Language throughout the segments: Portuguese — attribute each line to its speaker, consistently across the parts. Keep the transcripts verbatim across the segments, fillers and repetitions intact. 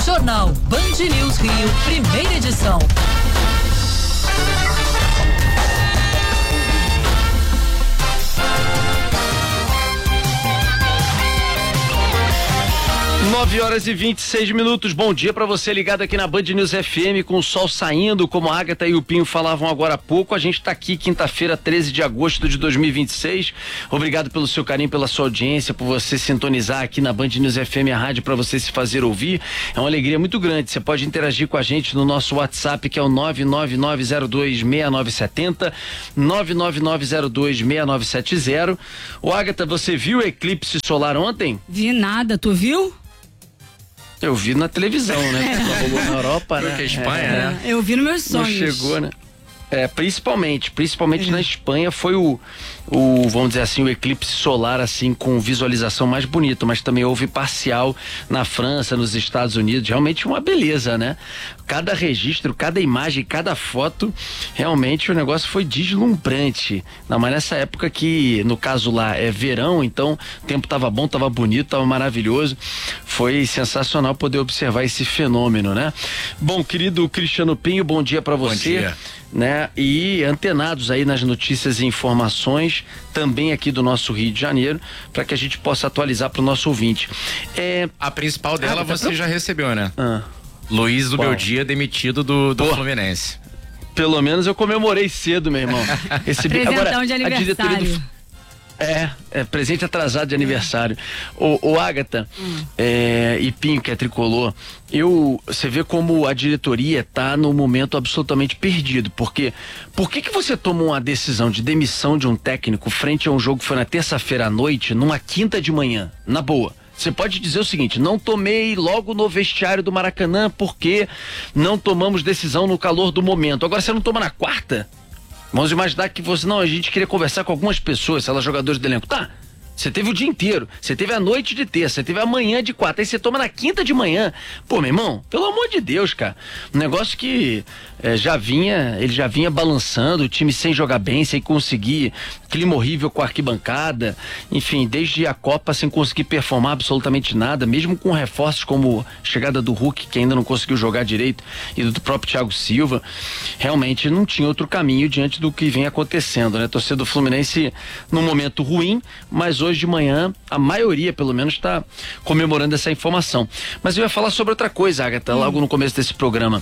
Speaker 1: Jornal Band News Rio, primeira edição.
Speaker 2: nove horas e vinte e seis minutos. Bom dia para você ligado aqui na Band News F M, com o sol saindo, como a Agatha e o Pinho falavam agora há pouco. A gente está aqui quinta-feira, treze de agosto de dois mil e vinte e seis. Obrigado pelo seu carinho, pela sua audiência, por você sintonizar aqui na Band News F M, a rádio, para você se fazer ouvir. É uma alegria muito grande. Você pode interagir com a gente no nosso WhatsApp, que é o nove nove nove zero dois seis nove sete zero, nove nove nove zero dois seis nove sete zero. Ô Agatha, você viu o eclipse solar ontem?
Speaker 3: Vi nada, tu viu?
Speaker 2: Eu vi na televisão, né? Porque rolou na Europa, né?
Speaker 4: Porque a Espanha,
Speaker 2: é,
Speaker 4: né?
Speaker 3: Eu vi nos meus sonhos.
Speaker 2: Não chegou, né? É, principalmente, principalmente é. na Espanha foi o, o, vamos dizer assim, o eclipse solar, assim, com visualização mais bonita, mas também houve parcial na França, nos Estados Unidos, realmente uma beleza, né? Cada registro, cada imagem, cada foto, realmente o negócio foi deslumbrante. Não, mas nessa época que, no caso lá, é verão, então o tempo tava bom, tava bonito, tava maravilhoso, foi sensacional poder observar esse fenômeno, né? Bom, querido Cristiano Pinho, bom dia pra você.
Speaker 4: Bom dia.
Speaker 2: Né? E antenados aí nas notícias e informações também aqui do nosso Rio de Janeiro, para que a gente possa atualizar para o nosso ouvinte. É...
Speaker 4: A principal dela
Speaker 2: ah,
Speaker 4: você
Speaker 2: pra...
Speaker 4: já recebeu, né?
Speaker 2: Ah.
Speaker 4: Luiz do
Speaker 2: Qual?
Speaker 4: Beldia demitido do, do Fluminense.
Speaker 2: Pelo menos eu comemorei cedo, meu irmão. Recebi...
Speaker 3: Agora, de
Speaker 2: a diretoria do... É, é presente atrasado de aniversário. Ô, ô Agatha, hum. é, e Pinho, que é tricolor, eu, você vê como a diretoria tá num momento absolutamente perdido, porque por que que você toma uma decisão de demissão de um técnico frente a um jogo que foi na terça-feira à noite, numa quinta de manhã, na boa? Você pode dizer o seguinte: não tomei logo no vestiário do Maracanã porque não tomamos decisão no calor do momento. Agora você não toma na quarta? Vamos imaginar que você, não, a gente queria conversar com algumas pessoas, sei lá, jogadores do elenco. Tá, você teve o dia inteiro, você teve a noite de terça, você teve a manhã de quarta, aí você toma na quinta de manhã. Pô, meu irmão, pelo amor de Deus, cara. Um negócio que é, já vinha, ele já vinha balançando, o time sem jogar bem, sem conseguir, clima horrível com a arquibancada, enfim, desde a Copa sem conseguir performar absolutamente nada, mesmo com reforços como a chegada do Hulk, que ainda não conseguiu jogar direito, e do próprio Thiago Silva. Realmente não tinha outro caminho diante do que vem acontecendo, né? A torcida do Fluminense num momento ruim, mas hoje de manhã a maioria pelo menos está comemorando essa informação. Mas eu ia falar sobre outra coisa, Agatha, hum. logo no começo desse programa.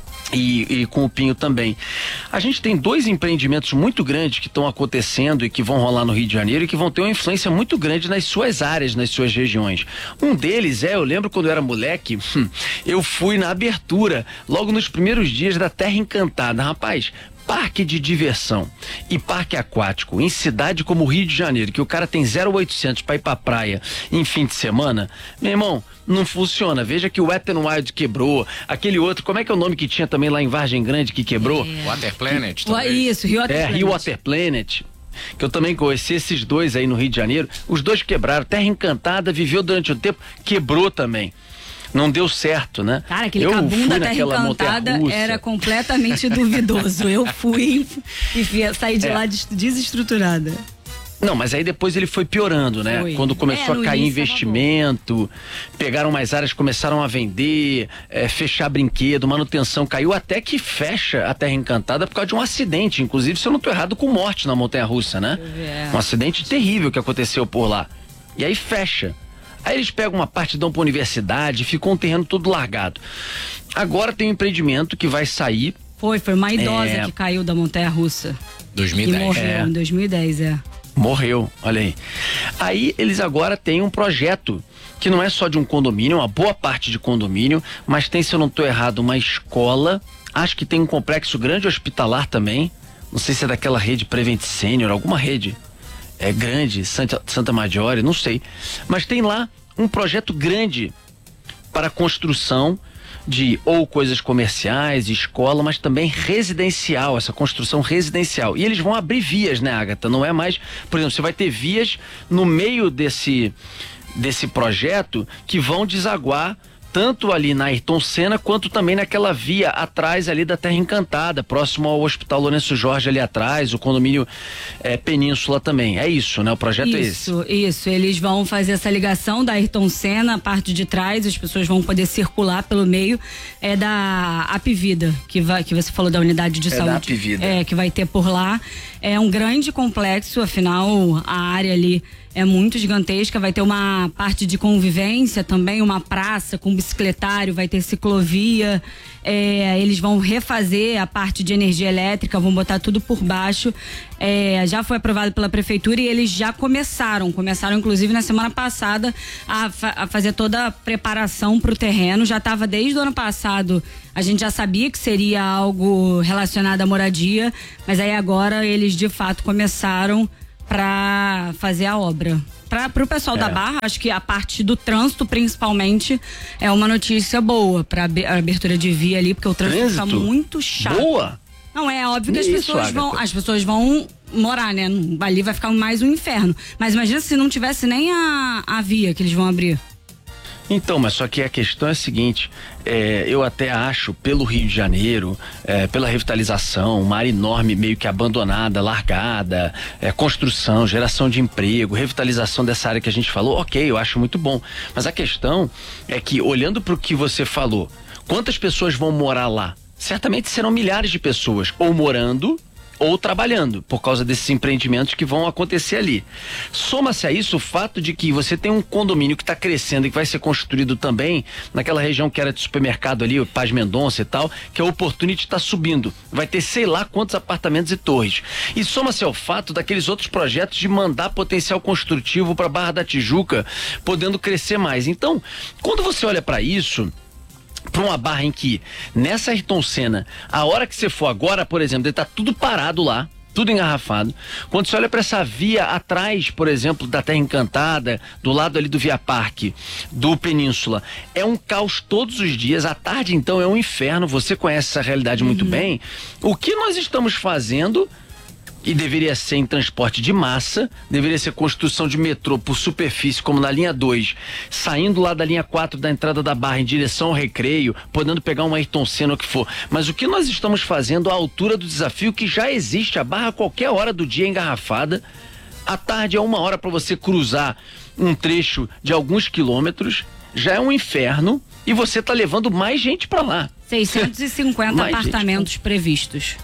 Speaker 2: E, e com o Pinho também. A gente tem dois empreendimentos muito grandes que estão acontecendo e que vão rolar no Rio de Janeiro e que vão ter uma influência muito grande nas suas áreas, nas suas regiões. Um deles é, eu lembro quando eu era moleque, hum, eu fui na abertura, logo nos primeiros dias da Terra Encantada, rapaz. Parque de diversão e parque aquático em cidade como o Rio de Janeiro, que o cara tem zero oitocentos para ir pra praia em fim de semana, meu irmão, não funciona. Veja que o Wet n Wild quebrou, aquele outro, como é que é o nome que tinha também lá em Vargem Grande que quebrou?
Speaker 4: É. Water Planet.
Speaker 3: Que, isso, Rio Water
Speaker 2: é,
Speaker 3: Planet.
Speaker 2: Rio Water Planet. Que eu também conheci esses dois aí no Rio de Janeiro, os dois quebraram. Terra Encantada viveu durante um tempo, quebrou também. Não deu certo, né?
Speaker 3: Cara, aquele
Speaker 2: eu
Speaker 3: cabum da Terra
Speaker 2: Encantada
Speaker 3: era completamente duvidoso. Eu fui e fui, saí de é. lá desestruturada.
Speaker 2: Não, mas aí depois ele foi piorando, né? Foi. Quando começou é, a cair investimento, pegaram mais áreas, começaram a vender, é, fechar brinquedo, manutenção caiu, até que fecha a Terra Encantada por causa de um acidente. Inclusive, se eu não tô errado, com morte na montanha-russa, né? É. Um acidente terrível que aconteceu por lá. E aí fecha. Aí eles pegam uma parte, dão pra universidade, ficou um terreno todo largado. Agora tem um empreendimento que vai sair.
Speaker 3: Foi, foi uma idosa é... que caiu da montanha-russa.
Speaker 4: dois mil e dez.
Speaker 3: E morreu
Speaker 2: é.
Speaker 3: em dois mil e dez, é.
Speaker 2: Morreu, olha aí. Aí eles agora têm um projeto que não é só de um condomínio, uma boa parte de condomínio, mas tem, se eu não estou errado, uma escola, acho que tem um complexo grande hospitalar também, não sei se é daquela rede Prevent Senior, alguma rede é grande, Santa, Santa Maggiore, não sei, mas tem lá um projeto grande para a construção de ou coisas comerciais, escola, mas também residencial, essa construção residencial. E eles vão abrir vias, né, Agatha? Não é mais, por exemplo, você vai ter vias no meio desse, desse projeto que vão desaguar tanto ali na Ayrton Senna, quanto também naquela via atrás ali da Terra Encantada, próximo ao Hospital Lourenço Jorge ali atrás, o condomínio é, Península também. É isso, né? O projeto
Speaker 3: isso,
Speaker 2: é esse.
Speaker 3: Isso, isso. Eles vão fazer essa ligação da Ayrton Senna, a parte de trás, as pessoas vão poder circular pelo meio é da Apvida, que vai, que você falou da unidade de
Speaker 2: é
Speaker 3: saúde.
Speaker 2: Da Apvida.
Speaker 3: É, que vai ter por lá. É um grande complexo, afinal, a área ali é muito gigantesca, vai ter uma parte de convivência também, uma praça com bicicletário, vai ter ciclovia, é, eles vão refazer a parte de energia elétrica, vão botar tudo por baixo, é, já foi aprovado pela prefeitura e eles já começaram, começaram inclusive na semana passada a, fa a fazer toda a preparação para o terreno, já estava desde o ano passado, a gente já sabia que seria algo relacionado à moradia, mas aí agora eles de fato começaram para fazer a obra. Para o pessoal é. da Barra, acho que a parte do trânsito, principalmente, é uma notícia boa para a abertura de via ali, porque o trânsito está muito chato.
Speaker 2: Boa?
Speaker 3: Não, é óbvio que as
Speaker 2: Isso,
Speaker 3: pessoas
Speaker 2: Agatha.
Speaker 3: vão, as pessoas vão morar, né? Ali vai ficar mais um inferno. Mas imagina se não tivesse nem a, a via que eles vão abrir.
Speaker 2: Então, mas só que a questão é a seguinte, é, eu até acho, pelo Rio de Janeiro, é, pela revitalização, uma área enorme meio que abandonada, largada, é, construção, geração de emprego, revitalização dessa área que a gente falou, ok, eu acho muito bom. Mas a questão é que, olhando para o que você falou, quantas pessoas vão morar lá? Certamente serão milhares de pessoas, ou morando ou trabalhando, por causa desses empreendimentos que vão acontecer ali. Soma-se a isso o fato de que você tem um condomínio que está crescendo e que vai ser construído também naquela região que era de supermercado ali, o Paz Mendonça e tal, que a Opportunity está subindo. Vai ter sei lá quantos apartamentos e torres. E soma-se ao fato daqueles outros projetos de mandar potencial construtivo para Barra da Tijuca, podendo crescer mais. Então, quando você olha para isso, para uma Barra em que, nessa Ayrton Senna, a hora que você for agora, por exemplo, tá tudo parado lá, tudo engarrafado. Quando você olha para essa via atrás, por exemplo, da Terra Encantada, do lado ali do Via Parque, do Península, é um caos todos os dias. À tarde, então, é um inferno. Você conhece essa realidade muito
Speaker 3: Uhum.
Speaker 2: bem. O que nós estamos fazendo, e deveria ser em transporte de massa, deveria ser construção de metrô por superfície, como na linha dois, saindo lá da linha quatro da entrada da Barra em direção ao Recreio, podendo pegar uma Ayrton Senna ou o que for. Mas o que nós estamos fazendo à altura do desafio que já existe, a Barra a qualquer hora do dia engarrafada, à tarde é uma hora para você cruzar um trecho de alguns quilômetros, já é um inferno e você tá levando mais gente para lá.
Speaker 3: seiscentos e cinquenta
Speaker 2: Mais
Speaker 3: apartamentos
Speaker 2: gente.
Speaker 3: previstos.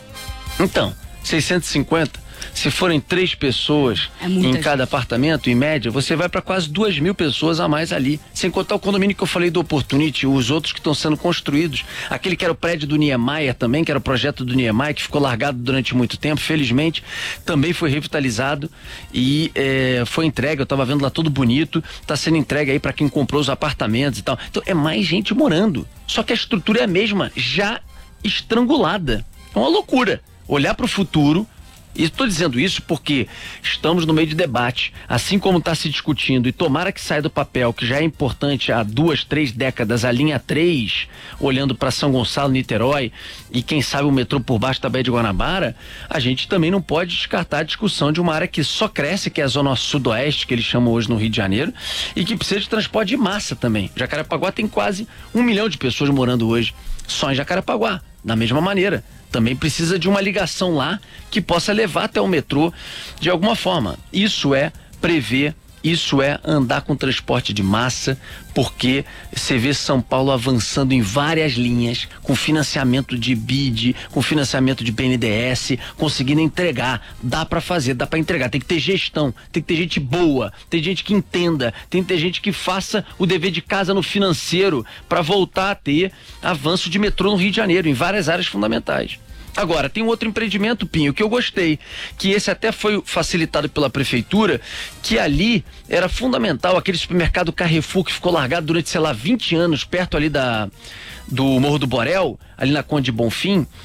Speaker 2: Então, seiscentos e cinquenta, se forem três pessoas
Speaker 3: É muita
Speaker 2: em
Speaker 3: gente.
Speaker 2: cada apartamento, em média, você vai para quase duas mil pessoas a mais ali. Sem contar o condomínio que eu falei do Opportunity, os outros que estão sendo construídos. Aquele que era o prédio do Niemeyer também, que era o projeto do Niemeyer, que ficou largado durante muito tempo, felizmente, também foi revitalizado e é, foi entregue. Eu estava vendo lá tudo bonito, está sendo entregue aí para quem comprou os apartamentos e tal. Então é mais gente morando. Só que a estrutura é a mesma, já estrangulada. É uma loucura. Olhar para o futuro, e estou dizendo isso porque estamos no meio de debate, assim como está se discutindo, e tomara que saia do papel, que já é importante há duas, três décadas, a linha três, olhando para São Gonçalo, Niterói, e quem sabe o metrô por baixo da Baía de Guanabara, a gente também não pode descartar a discussão de uma área que só cresce, que é a zona sudoeste, que eles chamam hoje no Rio de Janeiro, e que precisa de transporte de massa também. Jacarepaguá tem quase um milhão de pessoas morando hoje, só em Jacarepaguá, da mesma maneira. Também precisa de uma ligação lá que possa levar até o metrô de alguma forma. Isso é prever, isso é andar com transporte de massa, porque você vê São Paulo avançando em várias linhas, com financiamento de B I D, com financiamento de B N D E S, conseguindo entregar. Dá para fazer, dá para entregar. Tem que ter gestão, tem que ter gente boa, tem gente que entenda, tem que ter gente que faça o dever de casa no financeiro para voltar a ter avanço de metrô no Rio de Janeiro, em várias áreas fundamentais. Agora, tem um outro empreendimento, Pinho, que eu gostei, que esse até foi facilitado pela prefeitura, que ali era fundamental, aquele supermercado Carrefour que ficou largado durante, sei lá, vinte anos, perto ali da, do Morro do Borel, ali na Conde de Bonfim,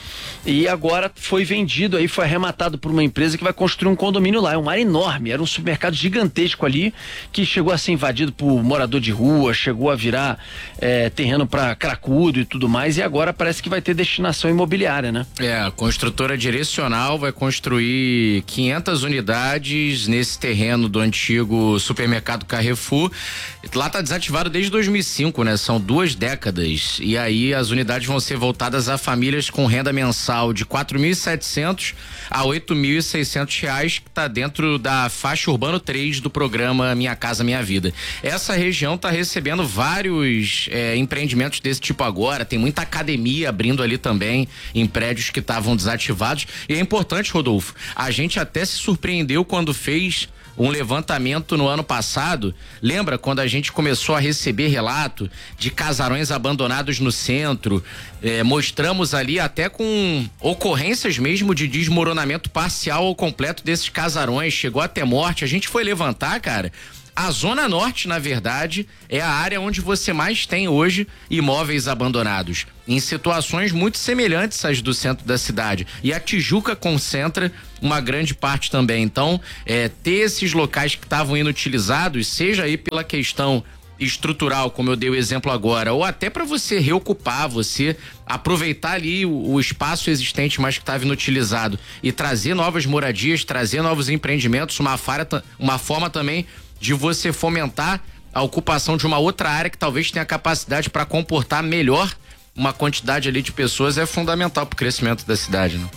Speaker 2: e agora foi vendido aí, foi arrematado por uma empresa que vai construir um condomínio lá. É uma área enorme, era um supermercado gigantesco ali, que chegou a ser invadido por morador de rua, chegou a virar é, terreno para cracudo e tudo mais, e agora parece que vai ter destinação imobiliária, né?
Speaker 4: É, a construtora Direcional vai construir quinhentas unidades nesse terreno do antigo supermercado Carrefour. Lá tá desativado desde dois mil e cinco, né? São duas décadas. E aí as unidades vão ser voltadas a famílias com renda mensal de quatro mil e setecentos a oito mil e seiscentos reais, que tá dentro da faixa Urbano três do programa Minha Casa Minha Vida. Essa região tá recebendo vários é, empreendimentos desse tipo agora. Tem muita academia abrindo ali também em prédios que estavam desativados. E é importante, Rodolfo, a gente até se surpreendeu quando fez um levantamento no ano passado. Lembra quando a gente começou a receber relato de casarões abandonados no centro? Eh, mostramos ali até com ocorrências mesmo de desmoronamento parcial ou completo desses casarões, chegou até morte. A gente foi levantar, cara. A Zona Norte, na verdade, é a área onde você mais tem hoje imóveis abandonados, em situações muito semelhantes às do centro da cidade. E a Tijuca concentra uma grande parte também. Então, é, ter esses locais que estavam inutilizados, seja aí pela questão estrutural, como eu dei o exemplo agora, ou até para você reocupar, você aproveitar ali o, o espaço existente, mas que estava inutilizado, e trazer novas moradias, trazer novos empreendimentos, uma, fara, uma forma também de você fomentar a ocupação de uma outra área que talvez tenha capacidade para comportar melhor uma quantidade ali de pessoas, é fundamental para o crescimento da cidade, né?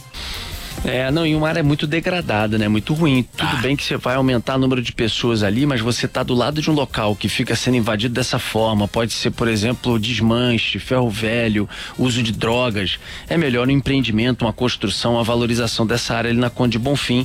Speaker 2: É, não, e uma área muito degradada, né? Muito ruim. Tudo ah. bem que você vai aumentar o número de pessoas ali, mas você tá do lado de um local que fica sendo invadido dessa forma. Pode ser, por exemplo, desmanche, ferro velho, uso de drogas. É melhor um empreendimento, uma construção, uma valorização dessa área ali na Conde Bonfim,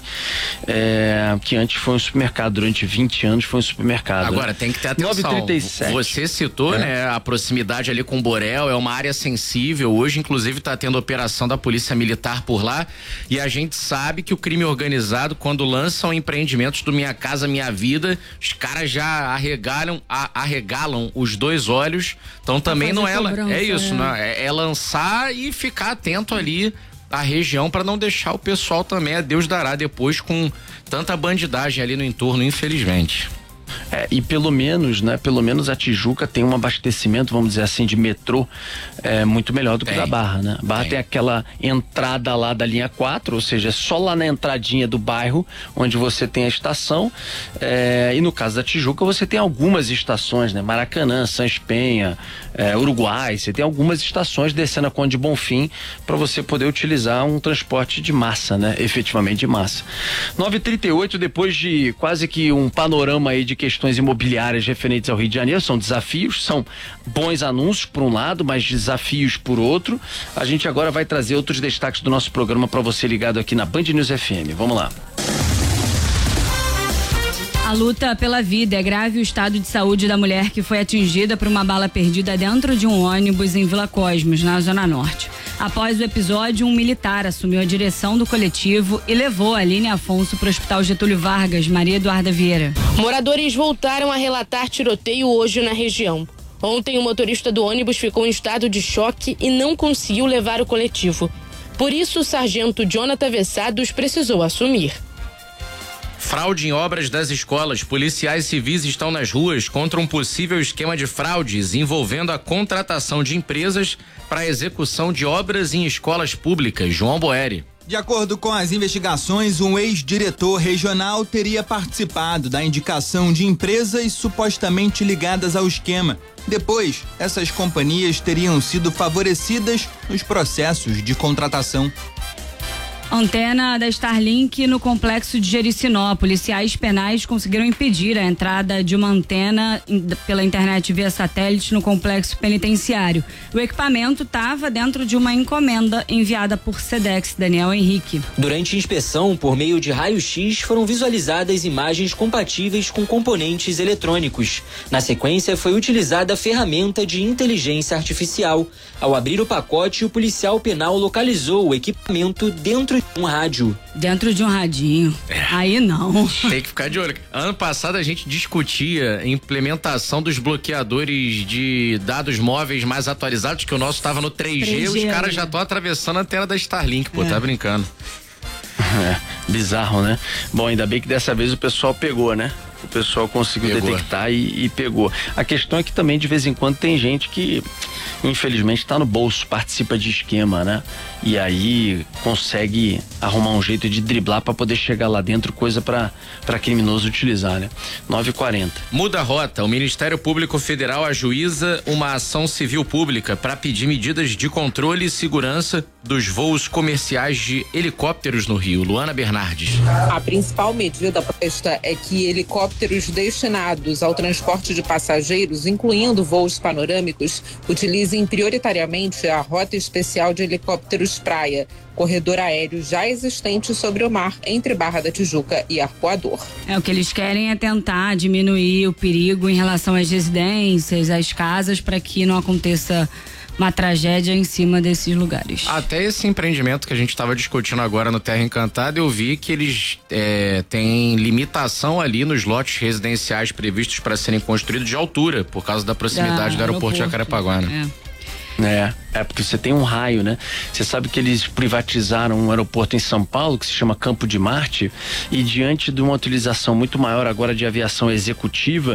Speaker 2: é, que antes foi um supermercado, durante vinte anos foi um supermercado.
Speaker 4: Agora, tem que ter atenção.
Speaker 2: nove e trinta e sete.
Speaker 4: Você citou, é. né, a proximidade ali com o Borel, é uma área sensível. Hoje, inclusive, tá tendo operação da Polícia Militar por lá, e a gente sabe que o crime organizado, quando lançam empreendimentos do Minha Casa Minha Vida, os caras já arregalam, a, arregalam os dois olhos. Então também não é, é isso, é. Né? É, é lançar e ficar atento ali à região para não deixar o pessoal também, a Deus dará depois, com tanta bandidagem ali no entorno, infelizmente.
Speaker 2: É, e pelo menos, né? Pelo menos a Tijuca tem um abastecimento, vamos dizer assim, de metrô é, muito melhor do que o da Barra, né? A Barra tem. tem aquela entrada lá da linha quatro, ou seja, só lá na entradinha do bairro onde você tem a estação, é, e no caso da Tijuca você tem algumas estações, né? Maracanã, Sans Penha, é, Uruguai, você tem algumas estações descendo a Conde Bonfim para você poder utilizar um transporte de massa, né? Efetivamente de massa. nove e trinta e oito, depois de quase que um panorama aí de questões imobiliárias referentes ao Rio de Janeiro, são desafios, são bons anúncios por um lado, mas desafios por outro. A gente agora vai trazer outros destaques do nosso programa para você ligado aqui na Band News F M. Vamos lá.
Speaker 3: A luta pela vida é grave o estado de saúde da mulher que foi atingida por uma bala perdida dentro de um ônibus em Vila Cosmos, na Zona Norte. Após o episódio, um militar assumiu a direção do coletivo e levou a Aline Afonso para o Hospital Getúlio Vargas. Maria Eduarda Vieira.
Speaker 5: Moradores voltaram a relatar tiroteio hoje na região. Ontem, o motorista do ônibus ficou em estado de choque e não conseguiu levar o coletivo. Por isso, o sargento Jonathan Vessados precisou assumir.
Speaker 4: Fraude em obras das escolas. Policiais civis estão nas ruas contra um possível esquema de fraudes envolvendo a contratação de empresas para a execução de obras em escolas públicas. João Boeri.
Speaker 6: De acordo com as investigações, um ex-diretor regional teria participado da indicação de empresas supostamente ligadas ao esquema. Depois, essas companhias teriam sido favorecidas nos processos de contratação.
Speaker 3: Antena da Starlink no complexo de Jericinó. Policiais penais conseguiram impedir a entrada de uma antena pela internet via satélite no complexo penitenciário. O equipamento estava dentro de uma encomenda enviada por Sedex. Daniel Henrique.
Speaker 7: Durante a inspeção, por meio de raio-x, foram visualizadas imagens compatíveis com componentes eletrônicos. Na sequência, foi utilizada a ferramenta de inteligência artificial. Ao abrir o pacote, o policial penal localizou o equipamento dentro um rádio.
Speaker 3: Dentro de um radinho. É. Aí não.
Speaker 4: Tem que ficar de olho. Ano passado a gente discutia a implementação dos bloqueadores de dados móveis mais atualizados, que o nosso estava no três G, três G, os caras já estão atravessando a antena da Starlink, pô, é. Tá brincando.
Speaker 2: É, bizarro, né? Bom, ainda bem que dessa vez o pessoal pegou, né? O pessoal conseguiu pegou. detectar e, e pegou. A questão é que também de vez em quando tem gente que infelizmente está no bolso, participa de esquema, né? E aí consegue arrumar um jeito de driblar para poder chegar lá dentro, coisa para para criminoso utilizar, né? nove e quarenta.
Speaker 4: Muda a rota. O Ministério Público Federal ajuiza uma ação civil pública para pedir medidas de controle e segurança dos voos comerciais de helicópteros no Rio. Luana Bernardes.
Speaker 8: A principal medida proposta é que helicópteros destinados ao transporte de passageiros, incluindo voos panorâmicos, utilizem prioritariamente a rota especial de helicópteros praia, corredor aéreo já existente sobre o mar entre Barra da Tijuca e Arpoador.
Speaker 3: É, o que eles querem é tentar diminuir o perigo em relação às residências, às casas, para que não aconteça uma tragédia em cima desses lugares.
Speaker 4: Até esse empreendimento que a gente estava discutindo agora no Terra Encantada, eu vi que eles é, têm limitação ali nos lotes residenciais previstos para serem construídos de altura, por causa da proximidade da do aeroporto, aeroporto de Jacarepaguá, né?
Speaker 3: É.
Speaker 2: É, é porque você tem um raio, né? Você sabe que eles privatizaram um aeroporto em São Paulo que se chama Campo de Marte, e diante de uma utilização muito maior agora de aviação executiva,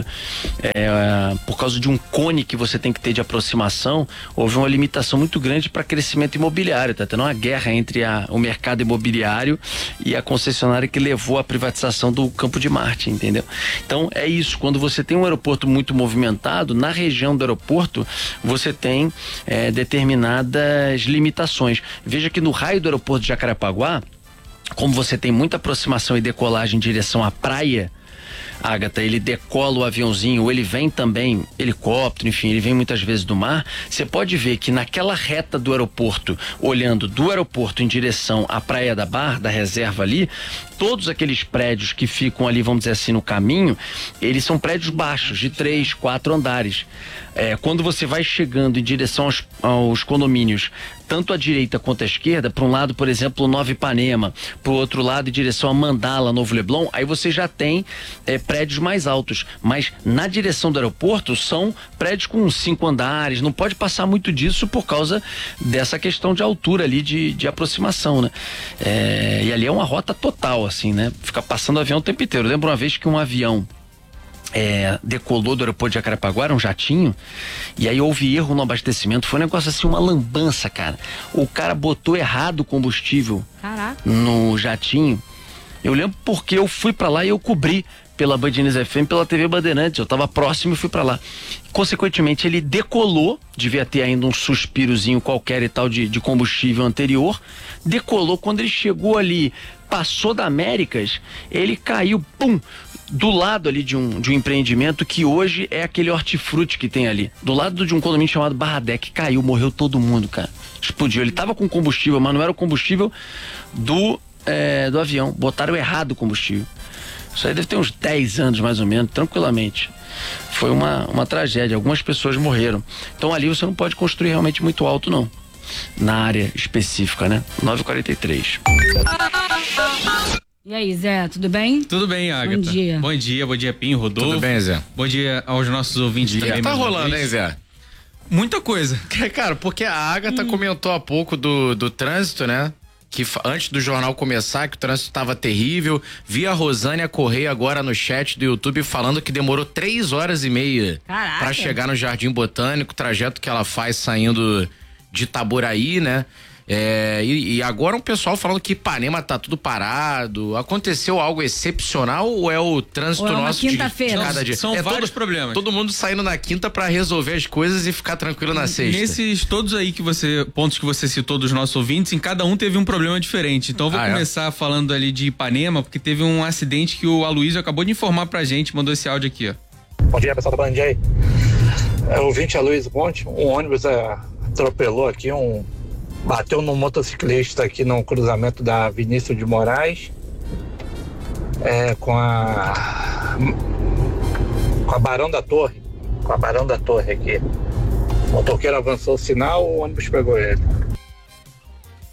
Speaker 2: é, por causa de um cone que você tem que ter de aproximação, houve uma limitação muito grande para crescimento imobiliário. Tá tendo uma guerra entre a, o mercado imobiliário e a concessionária que levou à privatização do Campo de Marte, entendeu? Então é isso, quando você tem um aeroporto muito movimentado, na região do aeroporto você tem É, determinadas limitações. Veja que no raio do aeroporto de Jacarepaguá, como você tem muita aproximação e decolagem em direção à praia, Agatha, ele decola o aviãozinho, ou ele vem também helicóptero, enfim, ele vem muitas vezes do mar. Você pode ver que naquela reta do aeroporto, olhando do aeroporto em direção à Praia da Barra, da reserva ali, todos aqueles prédios que ficam ali, vamos dizer assim, no caminho, eles são prédios baixos, de três, quatro andares. É, quando você vai chegando em direção aos, aos condomínios, tanto à direita quanto à esquerda, para um lado, por exemplo, o Nova Ipanema, para o outro lado, em direção a Mandala, Novo Leblon, aí você já tem é, prédios mais altos, mas na direção do aeroporto são prédios com cinco andares, não pode passar muito disso por causa dessa questão de altura ali, de, de aproximação, né? É, e ali é uma rota total, assim, né? Fica passando o avião o tempo inteiro. Eu lembro uma vez que um avião É, decolou do aeroporto de Jacarepaguá, era um jatinho, e aí houve erro no abastecimento, foi um negócio assim, uma lambança, cara. O cara botou errado o combustível
Speaker 3: Caraca.
Speaker 2: no jatinho. Eu lembro porque eu fui pra lá e eu cobri pela Band News F M, pela T V Bandeirantes, eu tava próximo e fui pra lá. Consequentemente, ele decolou, devia ter ainda um suspirozinho qualquer e tal de, de combustível anterior, decolou. Quando ele chegou ali, passou da Américas, ele caiu, pum, do lado ali de um, de um empreendimento que hoje é aquele hortifruti que tem ali, do lado de um condomínio chamado Barra Deck. Caiu, morreu todo mundo, cara, explodiu. Ele tava com combustível, mas não era o combustível do, é, do avião, botaram errado o combustível. Isso aí deve ter uns dez anos mais ou menos, tranquilamente. Foi uma, uma tragédia, algumas pessoas morreram. Então ali você não pode construir realmente muito alto, não, na área específica, né? nove e quarenta e três.
Speaker 3: E aí, Zé, tudo bem?
Speaker 9: Tudo bem, Agatha.
Speaker 3: Bom dia.
Speaker 9: Bom dia, bom dia, Pinho, Rodolfo.
Speaker 4: Tudo bem, Zé?
Speaker 9: Bom dia aos nossos ouvintes
Speaker 4: dia.
Speaker 9: também.
Speaker 4: Tá rolando, hein, Zé?
Speaker 9: Muita coisa.
Speaker 4: Cara, porque a Agatha hum. comentou há pouco do, do trânsito, né? Que antes do jornal começar, que o trânsito estava terrível. Vi a Rosânia Correia agora no chat do YouTube falando que demorou três horas e meia para chegar no Jardim Botânico, trajeto que ela faz saindo de Itaboraí, né? É, e, e agora um pessoal falando que Ipanema tá tudo parado. Aconteceu algo excepcional ou é o trânsito
Speaker 3: ou é
Speaker 4: nosso de, de
Speaker 9: cada dia? São
Speaker 4: é
Speaker 9: vários
Speaker 4: todo,
Speaker 9: problemas.
Speaker 4: Todo mundo saindo na quinta para resolver as coisas e ficar tranquilo na sexta.
Speaker 9: Nesses todos aí que você, pontos que você citou dos nossos ouvintes, em cada um teve um problema diferente. Então eu vou ah, começar é? falando ali de Ipanema, porque teve um acidente que o Aloysio acabou de informar pra gente, mandou esse áudio aqui, ó.
Speaker 10: Bom dia, pessoal da Band aí. É, ouvinte Aloysio Ponte, um ônibus é, atropelou aqui um bateu num motociclista aqui no cruzamento da Vinícius de Moraes, é, com a com a Barão da Torre, com a Barão da Torre aqui. O motoqueiro avançou o sinal, o ônibus pegou ele.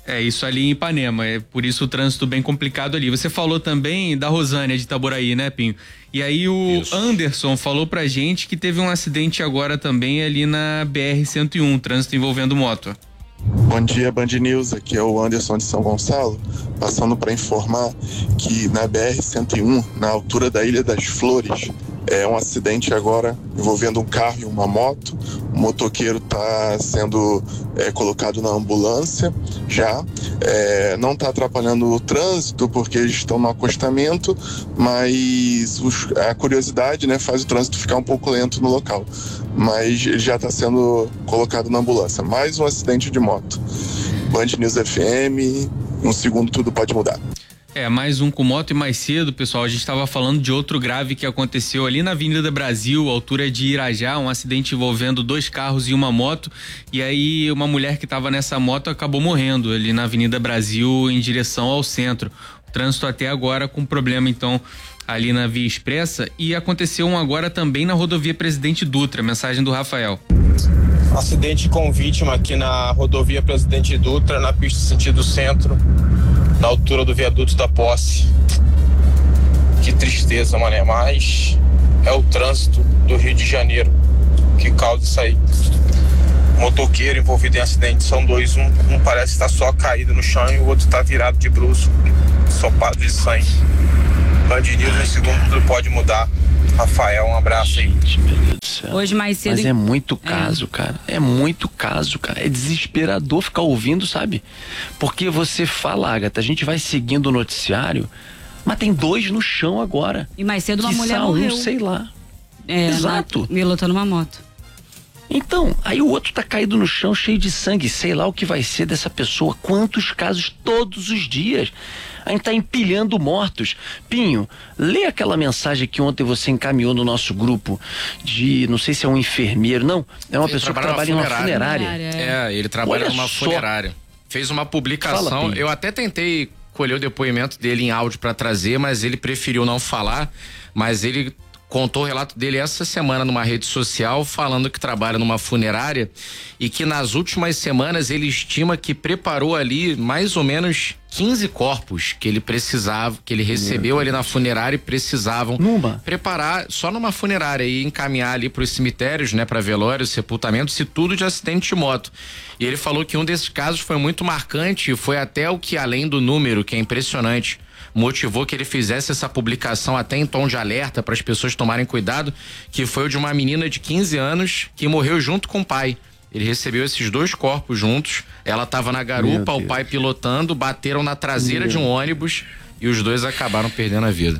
Speaker 9: É, isso ali em Ipanema, é por isso o trânsito bem complicado ali. Você falou também da Rosânia de Itaboraí, né, Pinho? E aí o isso. Anderson falou pra gente que teve um acidente agora também ali na B R cento e um, trânsito envolvendo moto.
Speaker 11: Bom dia, Band News, aqui é o Anderson de São Gonçalo, passando para informar que na B R cento e um, na altura da Ilha das Flores, é um acidente agora envolvendo um carro e uma moto. O motoqueiro está sendo é, colocado na ambulância já. É, não está atrapalhando o trânsito porque eles estão no acostamento, mas os, a curiosidade, né, faz o trânsito ficar um pouco lento no local. Mas ele já está sendo colocado na ambulância. Mais um acidente de moto. Band News F M, um segundo tudo pode mudar.
Speaker 9: É, mais um com moto e mais cedo, pessoal, a gente estava falando de outro grave que aconteceu ali na Avenida Brasil, altura de Irajá, um acidente envolvendo dois carros e uma moto, e aí uma mulher que estava nessa moto acabou morrendo ali na Avenida Brasil em direção ao centro. O trânsito até agora com problema, então, ali na Via Expressa, e aconteceu um agora também na rodovia Presidente Dutra, mensagem do Rafael.
Speaker 12: Acidente com vítima aqui na rodovia Presidente Dutra, na pista sentido centro, na altura do viaduto da Posse. Que tristeza, mané, mas é o trânsito do Rio de Janeiro que causa isso aí. Motoqueiro envolvido em acidente, são dois, um, um parece estar só caído no chão e o outro está virado de bruço, ensopado de sangue. Band News, no segundo tudo pode mudar. Rafael, um abraço aí.
Speaker 2: Gente, meu Deus do céu.
Speaker 3: Hoje mais cedo.
Speaker 2: Mas é muito caso, é. cara. É muito caso, cara. É desesperador ficar ouvindo, sabe? Porque você fala, Agatha, a gente vai seguindo o noticiário, mas tem dois no chão agora.
Speaker 3: E mais cedo uma
Speaker 2: que
Speaker 3: mulher
Speaker 2: um,
Speaker 3: morreu.
Speaker 2: sei lá.
Speaker 3: É,
Speaker 2: exato.
Speaker 3: Pilotando uma moto.
Speaker 2: Então, aí o outro tá caído no chão cheio de sangue, sei lá o que vai ser dessa pessoa, quantos casos todos os dias. A gente tá empilhando mortos. Pinho, lê aquela mensagem que ontem você encaminhou no nosso grupo de, não sei se é um enfermeiro, não, é uma ele pessoa que trabalha em uma funerária.
Speaker 4: É, ele trabalha numa funerária. Fez uma publicação, Fala, eu até tentei colher o depoimento dele em áudio para trazer, mas ele preferiu não falar, mas ele contou o relato dele essa semana numa rede social, falando que trabalha numa funerária e que nas últimas semanas ele estima que preparou ali mais ou menos quinze corpos que ele precisava, que ele recebeu ali na funerária e precisavam
Speaker 2: numa.
Speaker 4: preparar só numa funerária e encaminhar ali para os cemitérios, né, para velórios, sepultamentos e tudo de acidente de moto. E ele falou que um desses casos foi muito marcante e foi até o que, além do número, que é impressionante, motivou que ele fizesse essa publicação até em tom de alerta para as pessoas tomarem cuidado, que foi o de uma menina de quinze anos que morreu junto com o pai. Ele recebeu esses dois corpos juntos, ela estava na garupa, o pai pilotando, bateram na traseira Meu. de um ônibus e os dois acabaram perdendo a vida.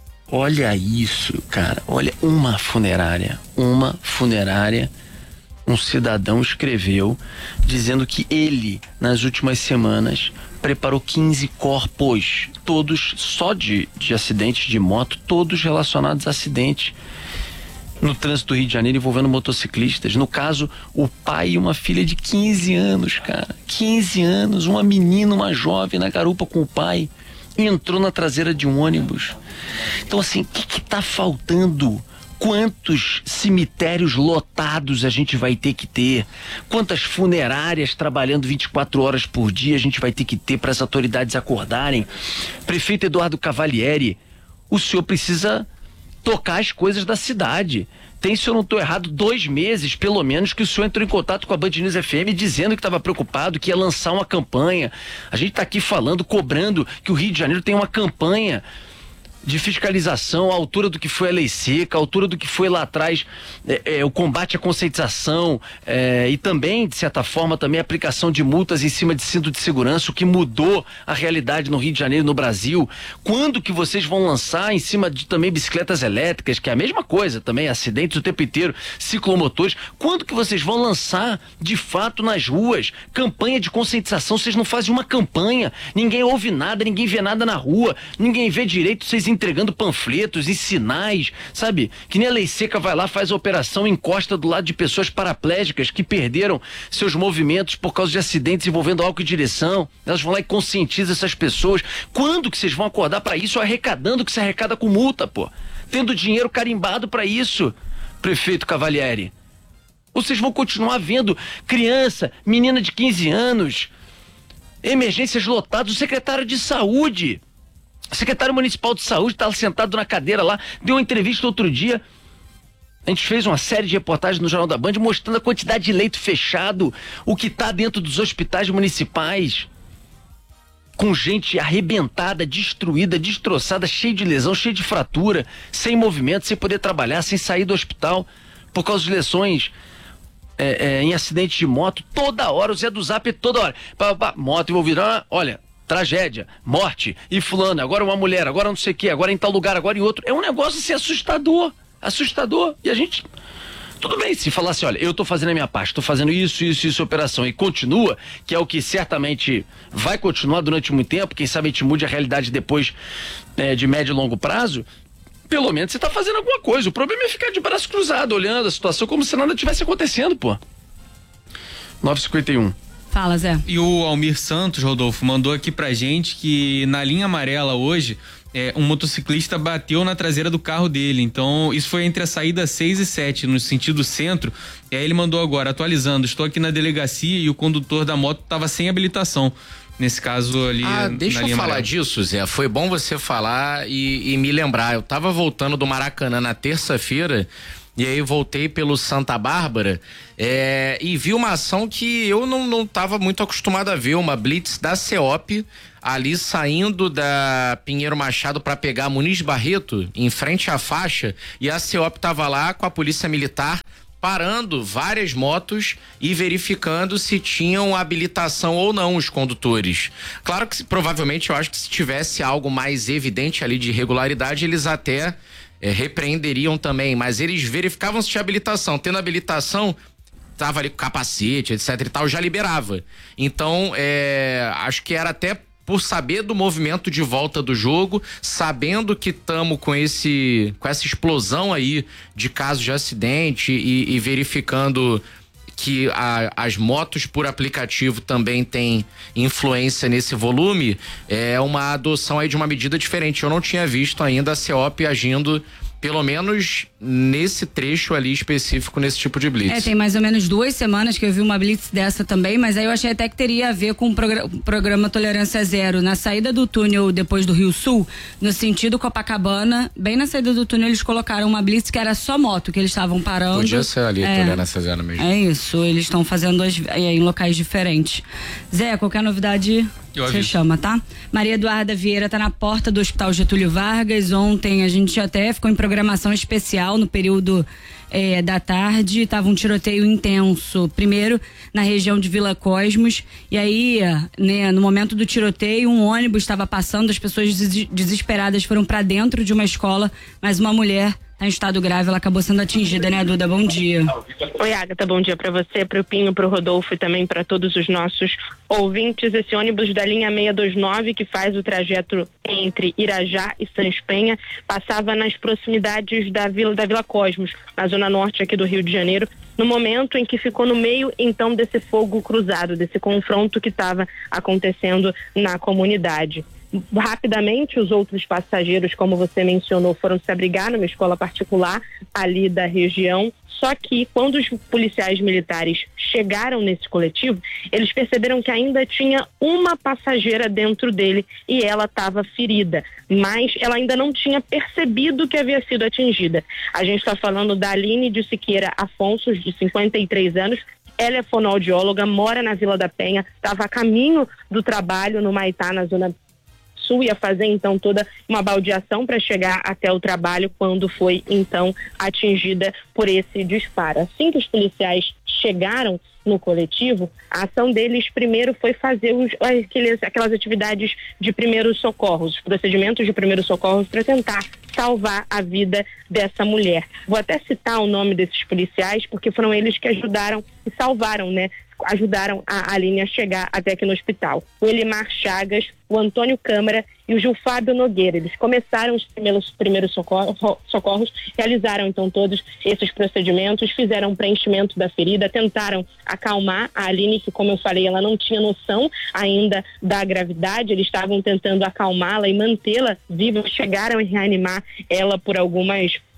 Speaker 2: Olha isso, cara, olha, uma funerária, uma funerária, um cidadão escreveu dizendo que ele, nas últimas semanas, preparou quinze corpos, todos só de, de acidentes de moto, todos relacionados a acidentes no trânsito do Rio de Janeiro envolvendo motociclistas. No caso, o pai e uma filha de quinze anos, cara, quinze anos, uma menina, uma jovem na garupa com o pai, entrou na traseira de um ônibus. Então assim, o que que tá faltando? Quantos cemitérios lotados a gente vai ter que ter? Quantas funerárias trabalhando vinte e quatro horas por dia a gente vai ter que ter para as autoridades acordarem? Prefeito Eduardo Cavalieri, o senhor precisa tocar as coisas da cidade. Tem, se eu não estou errado, dois meses, pelo menos, que o senhor entrou em contato com a Band News F M dizendo que estava preocupado, que ia lançar uma campanha. A gente está aqui falando, cobrando que o Rio de Janeiro tem uma campanha de fiscalização à altura do que foi a lei seca, à altura do que foi lá atrás é, é, o combate à conscientização é, e também, de certa forma, também a aplicação de multas em cima de cinto de segurança, o que mudou a realidade no Rio de Janeiro, no Brasil. Quando que vocês vão lançar em cima de também bicicletas elétricas, que é a mesma coisa também, acidentes o tempo inteiro, ciclomotores, quando que vocês vão lançar de fato nas ruas campanha de conscientização? Vocês não fazem uma campanha, ninguém ouve nada, ninguém vê nada na rua, ninguém vê direito, vocês entregando panfletos e sinais, sabe? Que nem a lei seca vai lá, faz a operação, encosta do lado de pessoas paraplégicas que perderam seus movimentos por causa de acidentes envolvendo álcool e direção. Elas vão lá e conscientizam essas pessoas. Quando que vocês vão acordar para isso? Arrecadando o que se arrecada com multa, pô. Tendo dinheiro carimbado para isso, prefeito Cavalieri. Ou vocês vão continuar vendo criança, menina de quinze anos, Emergências lotadas, o secretário de saúde, o secretário municipal de saúde estava sentado na cadeira lá, deu uma entrevista outro dia. A gente fez uma série de reportagens no Jornal da Band mostrando a quantidade de leito fechado, o que está dentro dos hospitais municipais, com gente arrebentada, destruída, destroçada, cheia de lesão, cheia de fratura, sem movimento, sem poder trabalhar, sem sair do hospital, por causa de lesões é, é, em acidente de moto. Toda hora, o Zé do Zap toda hora, pá, pá, moto envolvida, olha, tragédia, morte, e fulano, agora uma mulher, agora não sei o que, agora em tal lugar, agora em outro. É um negócio assim assustador, assustador. E a gente, tudo bem, se falasse, olha, eu tô fazendo a minha parte, tô fazendo isso, isso, isso, operação, e continua, que é o que certamente vai continuar durante muito tempo, quem sabe a gente mude a realidade depois é, de médio e longo prazo, pelo menos você tá fazendo alguma coisa. O problema é ficar de braço cruzado, olhando a situação como se nada tivesse acontecendo, pô. nove e cinquenta e um.
Speaker 3: Fala, Zé.
Speaker 9: E o Almir Santos, Rodolfo, mandou aqui pra gente que na linha amarela hoje, é, um motociclista bateu na traseira do carro dele. Então, isso foi entre a saída seis e sete, no sentido centro. E aí ele mandou agora, atualizando, estou aqui na delegacia e o condutor da moto estava sem habilitação. Nesse caso ali.
Speaker 4: Ah, deixa eu falar
Speaker 9: amarela.
Speaker 4: disso, Zé. Foi bom você falar e, e me lembrar. Eu tava voltando do Maracanã na terça-feira. E aí voltei pelo Santa Bárbara é, e vi uma ação que eu não, não tava muito acostumado a ver, uma blitz da CEOP ali saindo da Pinheiro Machado para pegar Muniz Barreto em frente à faixa, e a CEOP tava lá com a polícia militar parando várias motos e verificando se tinham habilitação ou não os condutores. Claro que provavelmente eu acho que se tivesse algo mais evidente ali de irregularidade, eles até É, repreenderiam também, mas eles verificavam se tinha habilitação. Tendo habilitação, tava ali com capacete, etc e tal, já liberava. Então, é, acho que era até por saber do movimento de volta do jogo, sabendo que estamos com esse, com essa explosão aí de casos de acidente e, e verificando que a, as motos por aplicativo também têm influência nesse volume, é uma adoção aí de uma medida diferente. Eu não tinha visto ainda a CEOP agindo, pelo menos nesse trecho ali específico, nesse tipo de blitz.
Speaker 3: É, tem mais ou menos duas semanas que eu vi uma blitz dessa também, mas aí eu achei até que teria a ver com o programa, programa Tolerância Zero. Na saída do túnel depois do Rio Sul, no sentido Copacabana, bem na saída do túnel eles colocaram uma blitz que era só moto, que eles estavam parando.
Speaker 4: Podia ser ali,
Speaker 3: é,
Speaker 4: Tolerância Zero mesmo.
Speaker 3: É isso, eles estão fazendo as, é, em locais diferentes. Zé, qualquer novidade... Você chama, tá? Maria Eduarda Vieira tá na porta do Hospital Getúlio Vargas. Ontem a gente até ficou em programação especial no período é, da tarde. Tava um tiroteio intenso. Primeiro na região de Vila Cosmos. E aí, né, no momento do tiroteio, um ônibus estava passando. As pessoas des- desesperadas foram para dentro de uma escola, mas uma mulher tá em estado grave, ela acabou sendo atingida, né, Duda? Bom dia.
Speaker 5: Oi, Agatha, bom dia para você, para o Pinho, para o Rodolfo e também para todos os nossos ouvintes. Esse ônibus da linha seiscentos e vinte e nove, que faz o trajeto entre Irajá e Sãs Penha, passava nas proximidades da Vila, da Vila Cosmos, na zona norte aqui do Rio de Janeiro, no momento em que ficou no meio, então, desse fogo cruzado, desse confronto que estava acontecendo na comunidade. Rapidamente, os outros passageiros, como você mencionou, foram se abrigar numa escola particular ali da região. Só que quando os policiais militares chegaram nesse coletivo, eles perceberam que ainda tinha uma passageira dentro dele e ela estava ferida, mas ela ainda não tinha percebido que havia sido atingida. A gente está falando da Aline de Siqueira Afonso, de cinquenta e três anos. Ela é fonoaudióloga, mora na Vila da Penha, estava a caminho do trabalho no Maitá, na zona Sul, ia fazer então toda uma baldeação para chegar até o trabalho, quando foi então atingida por esse disparo. Assim que os policiais chegaram no coletivo, a ação deles primeiro foi fazer os, aqueles, aquelas atividades de primeiros socorros, os procedimentos de primeiros socorros, para tentar salvar a vida dessa mulher. Vou até citar o nome desses policiais, porque foram eles que ajudaram e salvaram, né? ajudaram a Aline a chegar até aqui no hospital. O Elimar Chagas, o Antônio Câmara e o Gil Fábio Nogueira. Eles começaram os primeiros, primeiros socorros, socorros, realizaram então todos esses procedimentos, fizeram um preenchimento da ferida, tentaram acalmar a Aline, que, como eu falei, ela não tinha noção ainda da gravidade. Eles estavam tentando acalmá-la e mantê-la viva, chegaram a reanimar ela por algumas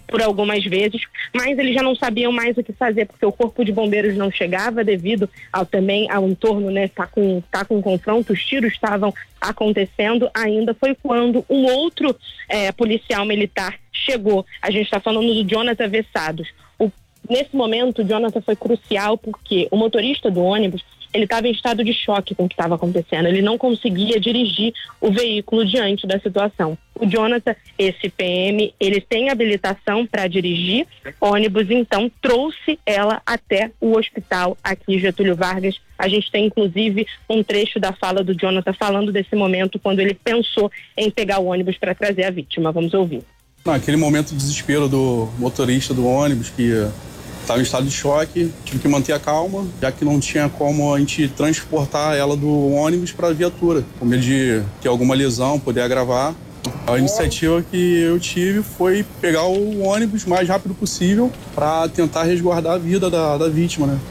Speaker 5: por algumas vezes, mas eles já não sabiam mais o que fazer, porque o corpo de bombeiros não chegava devido ao também ao entorno, né, tá com, tá com confronto, os tiros estavam acontecendo ainda. Foi quando um outro é, policial militar chegou. A gente está falando do Jonathan Vessados. O, nesse momento, o Jonathan foi crucial porque o motorista do ônibus, ele estava em estado de choque com o que estava acontecendo. Ele não conseguia dirigir o veículo diante da situação. O Jonathan, esse P M, ele tem habilitação para dirigir ônibus, então trouxe ela até o hospital aqui, Getúlio Vargas. A gente tem, inclusive, um trecho da fala do Jonathan falando desse momento, quando ele pensou em pegar o ônibus para trazer a vítima. Vamos ouvir.
Speaker 13: Naquele momento de desespero do motorista do ônibus, que estava em estado de choque, tive que manter a calma, já que não tinha como a gente transportar ela do ônibus para a viatura, com medo de ter alguma lesão, poder agravar. A iniciativa que eu tive foi pegar o ônibus o mais rápido possível para tentar resguardar a vida da, da vítima, né?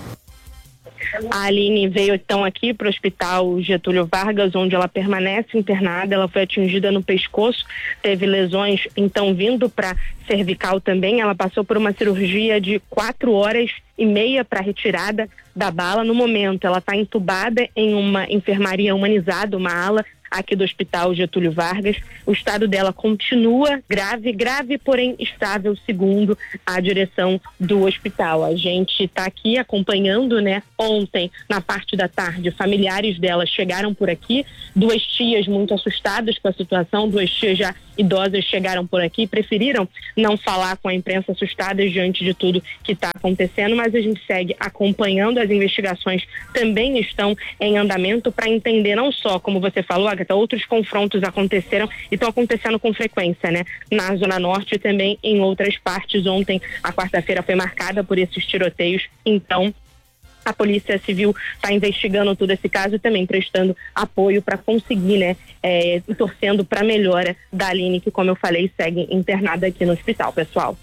Speaker 5: A Aline veio então aqui para o hospital Getúlio Vargas, onde ela permanece internada. Ela foi atingida no pescoço, teve lesões então vindo para cervical também. Ela passou por uma cirurgia de quatro horas e meia para retirada da bala. No momento, ela está entubada em uma enfermaria humanizada, uma ala aqui do hospital Getúlio Vargas. O estado dela continua grave, grave, porém estável, segundo a direção do hospital. A gente está aqui acompanhando, né? Ontem, na parte da tarde, familiares dela chegaram por aqui, duas tias muito assustadas com a situação, duas tias já idosas chegaram por aqui, preferiram não falar com a imprensa, assustadas diante de tudo que está acontecendo, mas a gente segue acompanhando. As investigações também estão em andamento para entender não só, como você falou, Agatha, outros confrontos aconteceram e estão acontecendo com frequência, né? Na Zona Norte e também em outras partes. Ontem, a quarta-feira foi marcada por esses tiroteios, então a Polícia Civil está investigando todo esse caso e também prestando apoio para conseguir, né, é, torcendo para a melhora da Aline, que, como eu falei, segue internada aqui no hospital, pessoal.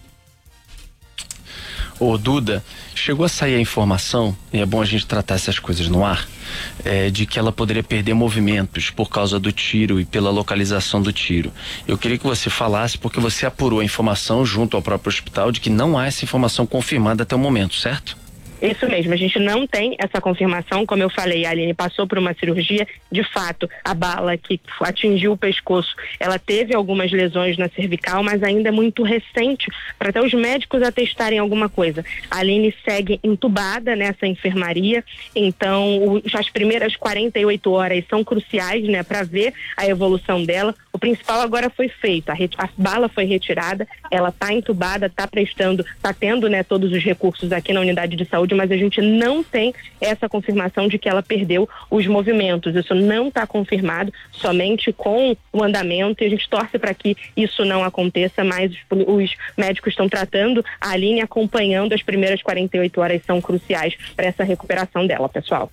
Speaker 2: Ô Duda, chegou a sair a informação, e é bom a gente tratar essas coisas no ar, é, de que ela poderia perder movimentos por causa do tiro e pela localização do tiro. Eu queria que você falasse, porque você apurou a informação junto ao próprio hospital de que não há essa informação confirmada até o momento, certo?
Speaker 5: Isso mesmo, a gente não tem essa confirmação. Como eu falei, a Aline passou por uma cirurgia. De fato, a bala que atingiu o pescoço, ela teve algumas lesões na cervical, mas ainda é muito recente para até os médicos atestarem alguma coisa. A Aline segue entubada nessa enfermaria, então o, as primeiras quarenta e oito horas são cruciais, né, para ver a evolução dela. O principal agora foi feito, a, a bala foi retirada, ela está entubada, está prestando, está tendo, né, todos os recursos aqui na unidade de saúde, mas a gente não tem essa confirmação de que ela perdeu os movimentos. Isso não está confirmado, somente com o andamento, e a gente torce para que isso não aconteça, mas os, os médicos estão tratando a Aline, acompanhando. As primeiras quarenta e oito horas são cruciais para essa recuperação dela, pessoal.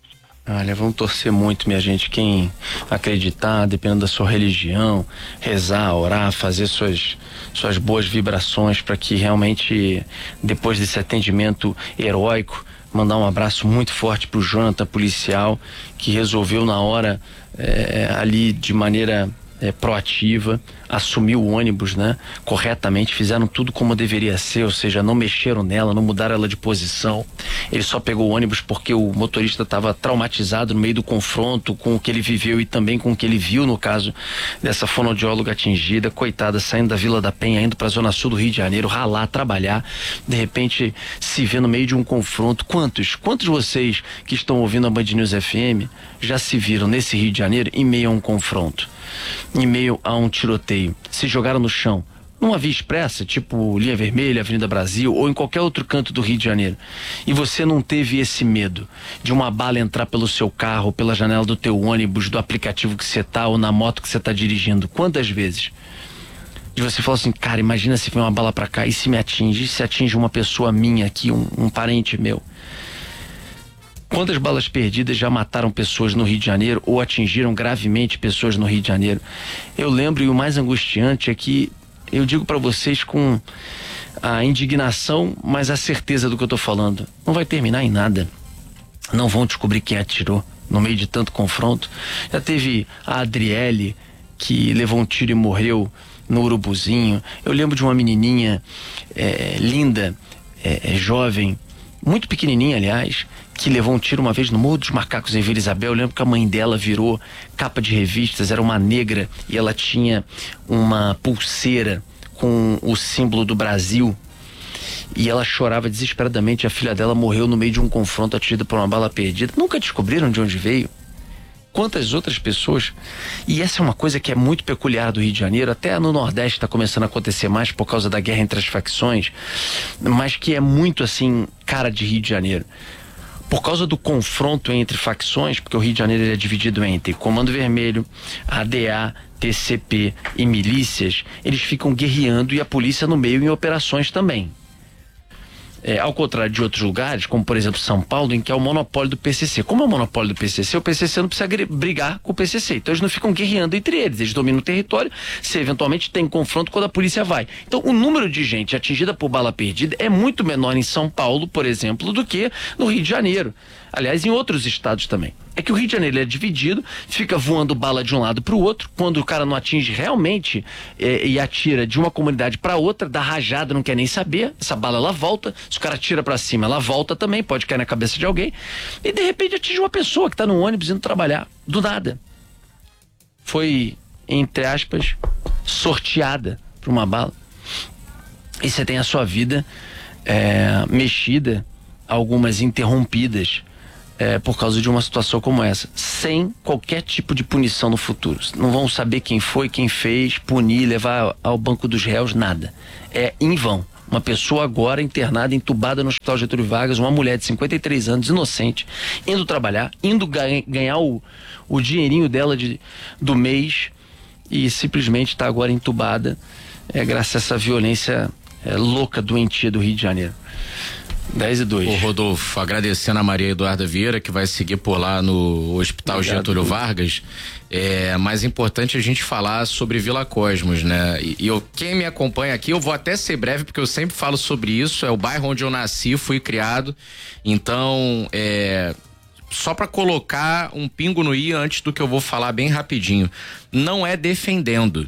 Speaker 2: Olha, vamos torcer muito, minha gente. Quem acreditar, dependendo da sua religião, rezar, orar, fazer suas, suas boas vibrações para que realmente, depois desse atendimento heróico, mandar um abraço muito forte pro Jonathan, policial, que resolveu na hora, é, ali de maneira é, proativa, assumiu o ônibus, né, corretamente, fizeram tudo como deveria ser, ou seja, não mexeram nela, não mudaram ela de posição. Ele só pegou o ônibus porque o motorista estava traumatizado no meio do confronto com o que ele viveu e também com o que ele viu no caso dessa fonoaudióloga atingida, coitada, saindo da Vila da Penha, indo para a zona sul do Rio de Janeiro, ralar, trabalhar, de repente se vê no meio de um confronto. Quantos, quantos de vocês que estão ouvindo a Band News F M já se viram nesse Rio de Janeiro em meio a um confronto, em meio a um tiroteio, se jogaram no chão, numa via expressa, tipo Linha Vermelha, Avenida Brasil, ou em qualquer outro canto do Rio de Janeiro, e você não teve esse medo de uma bala entrar pelo seu carro, pela janela do teu ônibus, do aplicativo que você tá, ou na moto que você tá dirigindo? Quantas vezes? De você falar assim, cara, imagina se vem uma bala pra cá, e se me atinge, e se atinge uma pessoa minha aqui, um, um parente meu? Quantas balas perdidas já mataram pessoas no Rio de Janeiro ou atingiram gravemente pessoas no Rio de Janeiro? Eu lembro, e o mais angustiante é que eu digo para vocês com a indignação, mas a certeza do que eu tô falando, não vai terminar em nada. Não vão descobrir quem atirou no meio de tanto confronto. Já teve a Adriele, que levou um tiro e morreu no Urubuzinho. Eu lembro de uma menininha é, linda, é, é, jovem, muito pequenininha, aliás, que levou um tiro uma vez no Morro dos Macacos em Vila Isabel. Eu lembro que a mãe dela virou capa de revistas, era uma negra e ela tinha uma pulseira com o símbolo do Brasil e ela chorava desesperadamente. A filha dela morreu no meio de um confronto atingida por uma bala perdida. Nunca descobriram de onde veio. Quantas outras pessoas. E essa é uma coisa que é muito peculiar do Rio de Janeiro, até no Nordeste está começando a acontecer mais por causa da guerra entre as facções, mas que é muito assim, cara de Rio de Janeiro. Por causa do confronto entre facções, porque o Rio de Janeiro ele é dividido entre Comando Vermelho, A D A, T C P e milícias, eles ficam guerreando e a polícia no meio em operações também. É, ao contrário de outros lugares, como por exemplo São Paulo, em que é o monopólio do P C C. Como é o monopólio do P C C, o P C C não precisa brigar com o P C C. Então eles não ficam guerreando entre eles, eles dominam o território, se eventualmente tem confronto quando a polícia vai. Então o número de gente atingida por bala perdida é muito menor em São Paulo, por exemplo, do que no Rio de Janeiro. Aliás, em outros estados também. É que o Rio de Janeiro é dividido, fica voando bala de um lado para o outro, quando o cara não atinge realmente é, e atira de uma comunidade para outra, dá rajada, não quer nem saber, essa bala ela volta, se o cara atira para cima, ela volta também, pode cair na cabeça de alguém, e de repente atinge uma pessoa que está no ônibus indo trabalhar, do nada. Foi, entre aspas, sorteada por uma bala. E você tem a sua vida é, mexida, algumas interrompidas, É, por causa de uma situação como essa, sem qualquer tipo de punição no futuro. Não vão saber quem foi, quem fez, punir, levar ao banco dos réus, nada. É em vão. Uma pessoa agora internada, entubada no Hospital Getúlio Vargas, uma mulher de cinquenta e três anos, inocente, indo trabalhar, indo ganha, ganhar o, o dinheirinho dela de, do mês e simplesmente está agora entubada, é, graças a essa violência é, louca, doentia do Rio de Janeiro. dez e dois.
Speaker 4: Ô Rodolfo, agradecendo a Maria Eduarda Vieira, que vai seguir por lá no Hospital Obrigado, Getúlio Vargas. É mais importante a gente falar sobre Vila Cosmos, né? E, e eu, quem me acompanha aqui, eu vou até ser breve, porque eu sempre falo sobre isso. É o bairro onde eu nasci, fui criado. Então, é. Só para colocar um pingo no i antes do que eu vou falar bem rapidinho. Não é defendendo,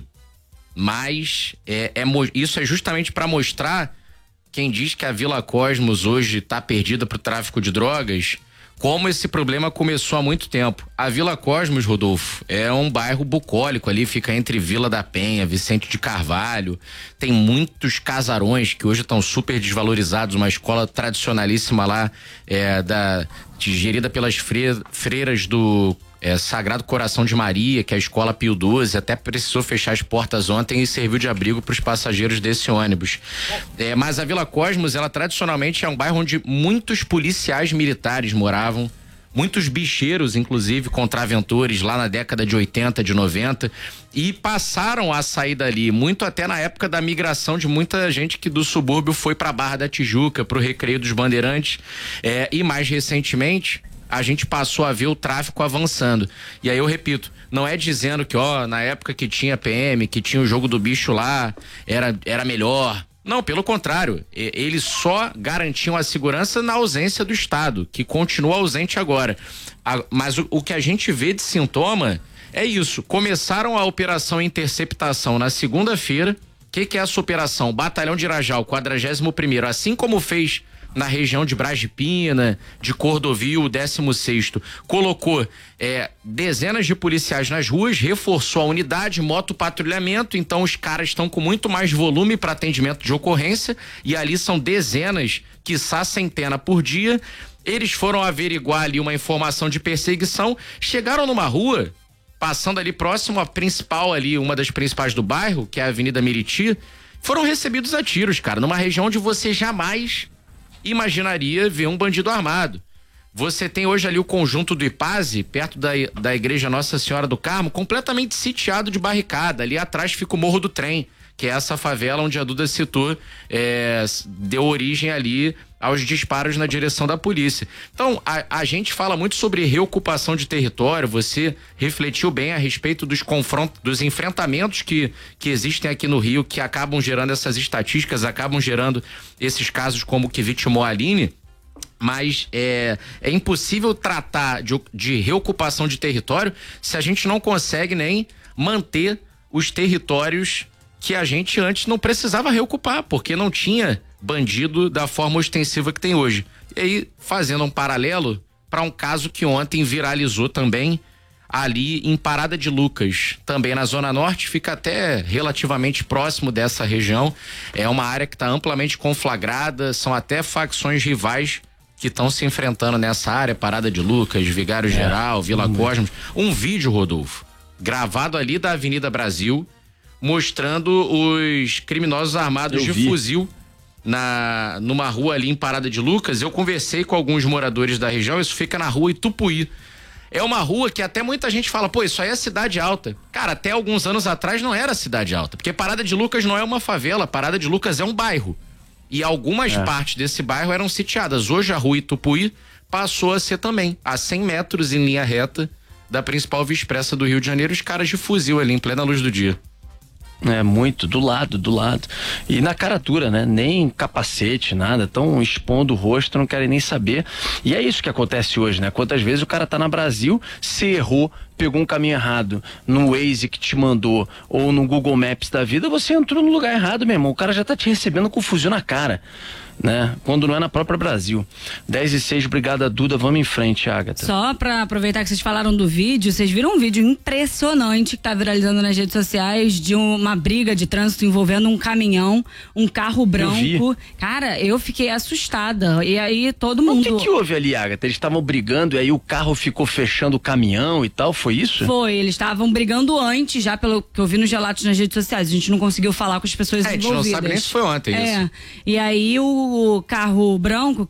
Speaker 4: mas é, é isso é justamente para mostrar. Quem diz que a Vila Cosmos hoje está perdida para o tráfico de drogas, como esse problema começou há muito tempo. A Vila Cosmos, Rodolfo, é um bairro bucólico ali, fica entre Vila da Penha, Vicente de Carvalho, tem muitos casarões que hoje estão super desvalorizados, uma escola tradicionalíssima lá, é, da, de, gerida pelas fre, freiras do É, Sagrado Coração de Maria, que é a escola Pio doze, até precisou fechar as portas ontem e serviu de abrigo para os passageiros desse ônibus. É, mas a Vila Cosmos, ela tradicionalmente é um bairro onde muitos policiais militares moravam, muitos bicheiros, inclusive, contraventores lá na década de oitenta, de noventa, e passaram a sair dali, muito até na época da migração de muita gente que do subúrbio foi para a Barra da Tijuca, para o Recreio dos Bandeirantes, é, e mais recentemente a gente passou a ver o tráfico avançando. E aí eu repito, não é dizendo que, ó, na época que tinha P M, que tinha o jogo do bicho lá, era, era melhor. Não, pelo contrário, eles só garantiam a segurança na ausência do Estado, que continua ausente agora. Mas o, o que a gente vê de sintoma é isso. Começaram a operação Interceptação na segunda-feira. O que, que é essa operação? O Batalhão de Irajá, o quadragésimo primeiro, assim como fez na região de Braz de Pina, de Cordovil, o décimo sexto, colocou é, dezenas de policiais nas ruas, reforçou a unidade, motopatrulhamento, então os caras estão com muito mais volume para atendimento de ocorrência, e ali são dezenas, quiçá centena por dia. Eles foram averiguar ali uma informação de perseguição, chegaram numa rua, passando ali próximo à principal ali, uma das principais do bairro, que é a Avenida Meriti, foram recebidos a tiros, cara, numa região onde você jamais imaginaria ver um bandido armado. Você tem hoje ali o conjunto do Ipaze, perto da, da igreja Nossa Senhora do Carmo, completamente sitiado de barricada. Ali atrás fica o Morro do Trem, que é essa favela onde a Duda citou, é, deu origem ali aos disparos na direção da polícia. Então, a, a gente fala muito sobre reocupação de território, você refletiu bem a respeito dos confrontos, dos enfrentamentos que, que existem aqui no Rio, que acabam gerando essas estatísticas, acabam gerando esses casos como o que vitimou a Aline, mas é, é impossível tratar de, de reocupação de território se a gente não consegue nem manter os territórios que a gente antes não precisava reocupar, porque não tinha bandido da forma ostensiva que tem hoje. E aí, fazendo um paralelo para um caso que ontem viralizou também, ali em Parada de Lucas, também na Zona Norte, fica até relativamente próximo dessa região. É uma área que está amplamente conflagrada, são até facções rivais que estão se enfrentando nessa área, Parada de Lucas, Vigário é. Geral, Vila hum. Cosmos. Um vídeo, Rodolfo, gravado ali da Avenida Brasil, mostrando os criminosos armados Eu de vi. fuzil na numa rua ali em Parada de Lucas. Eu conversei com alguns moradores da região, isso fica na rua Itupuí. É uma rua que até muita gente fala, pô, isso aí é cidade alta. Cara, até alguns anos atrás não era cidade alta, porque Parada de Lucas não é uma favela, Parada de Lucas é um bairro. E algumas é. partes desse bairro eram sitiadas. Hoje a rua Itupuí passou a ser também, a cem metros em linha reta da principal via expressa do Rio de Janeiro, os caras de fuzil ali em plena luz do dia.
Speaker 2: É, muito, do lado, do lado. E na cara dura, né? Nem capacete, nada, tão expondo o rosto, não querem nem saber. E é isso que acontece hoje, né? Quantas vezes o cara tá na Brasil, se errou, pegou um caminho errado no Waze que te mandou, ou no Google Maps da vida, você entrou no lugar errado, meu irmão. O cara já tá te recebendo com fuzil na cara, né? Quando não é na própria Brasil. dez e seis, obrigada, Duda. Vamos em frente, Agatha.
Speaker 3: Só pra aproveitar que vocês falaram do vídeo, vocês viram um vídeo impressionante que tá viralizando nas redes sociais de uma briga de trânsito envolvendo um caminhão, um carro branco. Cara, eu fiquei assustada. E aí todo mundo...
Speaker 2: O que que houve ali, Agatha? Eles estavam brigando e aí o carro ficou fechando o caminhão e tal, foi isso?
Speaker 3: Foi, eles estavam brigando antes, já pelo que eu vi nos relatos nas redes sociais. A gente não conseguiu falar com as pessoas
Speaker 4: é,
Speaker 3: envolvidas.
Speaker 4: A gente não sabe nem se foi ontem
Speaker 3: é.
Speaker 4: isso.
Speaker 3: E aí o O carro branco,